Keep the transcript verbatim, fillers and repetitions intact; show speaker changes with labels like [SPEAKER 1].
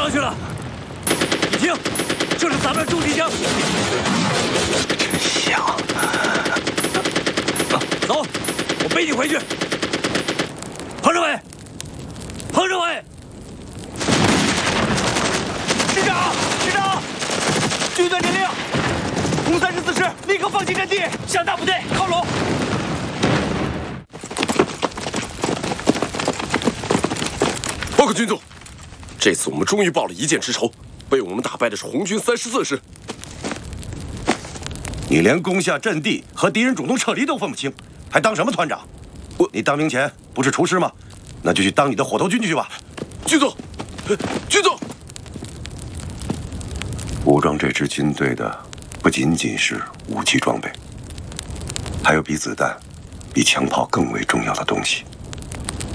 [SPEAKER 1] 上去了。你听，这是咱们重机枪。
[SPEAKER 2] 真香！
[SPEAKER 1] 走，我背你回去。彭政委，彭政委，
[SPEAKER 3] 师长，师长，军队指令，红三十四师立刻放弃阵地，向大部队靠拢。
[SPEAKER 4] 报告军总，这次我们终于报了一箭之仇，被我们打败的是红军三十四师。
[SPEAKER 2] 你连攻下阵地和敌人主动撤离都分不清，还当什么团长？
[SPEAKER 4] 我，
[SPEAKER 2] 你当兵前不是厨师吗？那就去当你的火头军去吧。
[SPEAKER 4] 军总，军总。
[SPEAKER 2] 武装这支军队的不仅仅是武器装备，还有比子弹、比枪炮更为重要的东西。